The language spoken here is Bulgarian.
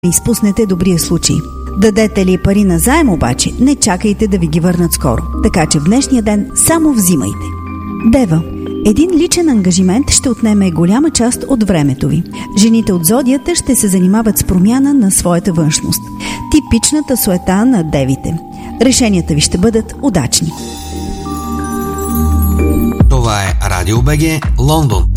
изпуснете добрия случай. Дадете ли пари на заем обаче, не чакайте да ви ги върнат скоро. Така че в днешния ден само взимайте. Дева. Един личен ангажимент ще отнеме голяма част от времето ви. Жените от зодията ще се занимават с промяна на своята външност. Типичната суета на девите. Решенията ви ще бъдат удачни. Това е Радио БГ, Лондон.